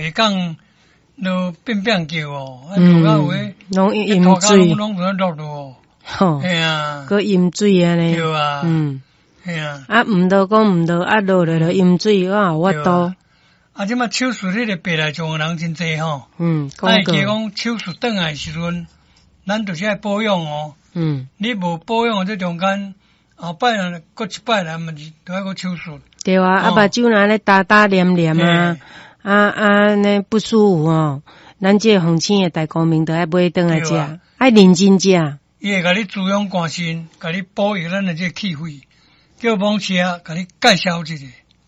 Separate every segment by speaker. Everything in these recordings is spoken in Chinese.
Speaker 1: 日讲都变变叫哦，落到有诶，
Speaker 2: 拢饮水，
Speaker 1: 拢在落咯。
Speaker 2: 吼，
Speaker 1: 系啊，
Speaker 2: 个饮水啊咧，
Speaker 1: 对啊，系啊，
Speaker 2: 毋到讲毋到啊落来了饮水哇，我都。
Speaker 1: 啊，即马手术迄个白内障诶人真济吼，
Speaker 2: 讲过
Speaker 1: 讲手术转来时阵，咱就是爱保养哦，你无保养这中间后摆啊，搁一摆来嘛是都要搁手术。
Speaker 2: 对啊，啊，目睭若咧打打黏黏啊，呢不舒服哦，咱这红星的大光明都爱买顿来食，爱认真食。
Speaker 1: 伊会甲你滋养肝肾，甲你保育咱的这气血，叫往车甲你介绍一下。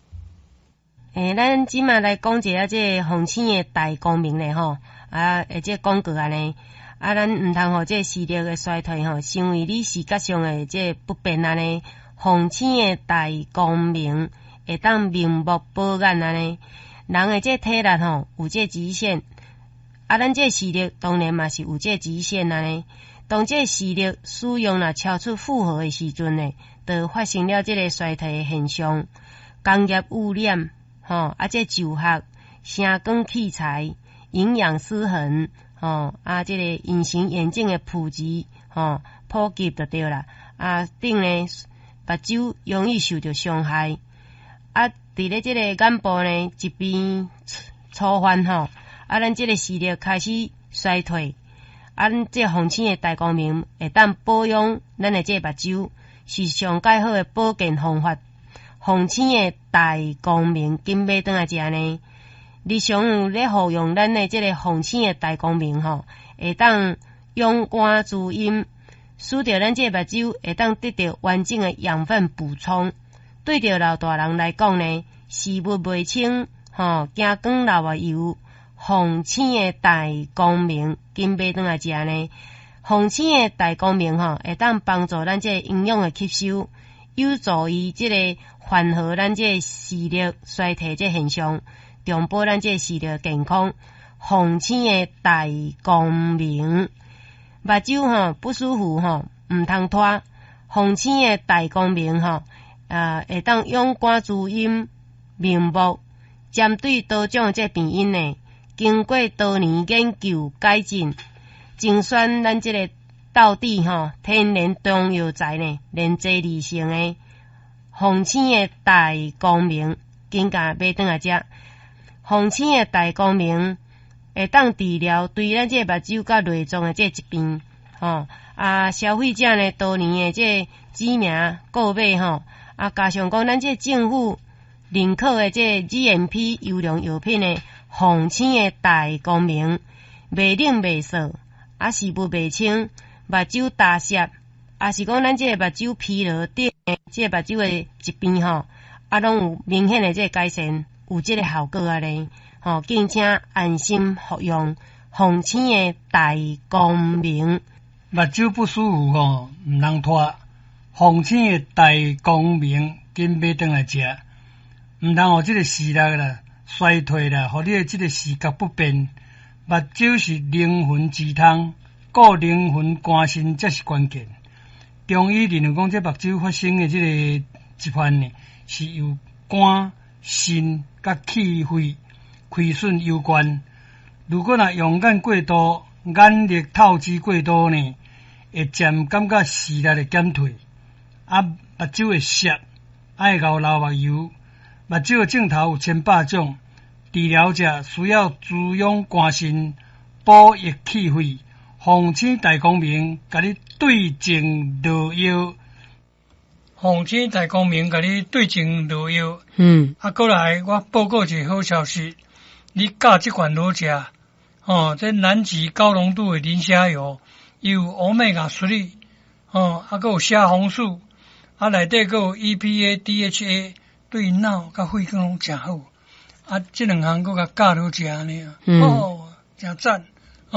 Speaker 3: 咱即马来讲一下这红星的大光明咧吼，这广告安尼，咱毋通互这视力的衰退吼，成为你视觉上的这不便安尼。红星的大光明会当明目保眼安尼，人的这体力吼有这极限，咱这视力当然嘛是有这极限安尼。当这视力使用若超出负荷的时阵呢，就发生了这个衰退的现象。工业污染这就学、声光器材、营养失衡这个隐形眼镜的普及普及就对啦。顶呢目睭容易受到伤害。伫咧这个眼部呢一边粗犯咱这个视力开始衰退。咱这红星的大光明会当保养咱的这目睭，是上介好的保健方法。红星的大光明紧买转来食呢，日常有咧服用咱的这个红星的大光明会当养肝滋阴，使得咱这目睭会当得到完整的养分补充。对着老大人来讲呢，视物袂清惊光流啊油。红星的大光明紧买转来食呢，红星的大光明会当帮助咱这营养的吸收，有助于这个缓和咱这视力衰退这现象，重保咱这视力健康。红星的大光明，目睭不舒服毋通拖，红星的大光明会当养肝滋阴、明目，针对多种这病因呢。经过多年研究改进，精选咱这个道地天然中药材呢，连接理性的红星的大光明，紧甲买转来食。红星的大光明会当治疗对咱这目睭甲内脏的这疾病消费者呢多年的这知名购买加上讲咱这政府认可的这 GMP 优良药品呢。红星的大光明，袂冷袂涩，视物袂清，目睭大涩，是讲咱这个目睭疲劳等这个目睭的疾病拢有明显的这个改善，有这个效果咧。敬请安心服用红星的大光明。
Speaker 1: 目睭不舒服毋通拖，红星的大光明紧买转来食，毋通互这个视力啦。衰退啦，互你的这个视觉不便。目睭是灵魂之汤，顾灵魂肝肾才是关键。中医认为讲，这目睭发生的这个疾患呢，是由肝、肾甲气血亏损有关。如果若用眼过度、眼力透支过度呢，会渐感觉视力的减退，目睭会涩，爱流目油。目睭的镜头有千百种，治疗者需要滋养肝肾、补益气血。红星大光明甲你对症落药，红星大光明甲你对症落药。过来我报告一个好消息，你教这款好食这南极高浓度的磷虾油，有欧米伽3还有虾红素，内底还有 EPA、DHA。对脑甲肺功能真好，这两项搁甲教好食呢，真赞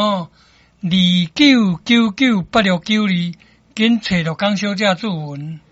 Speaker 1: ！29998692，紧找着江小姐注文。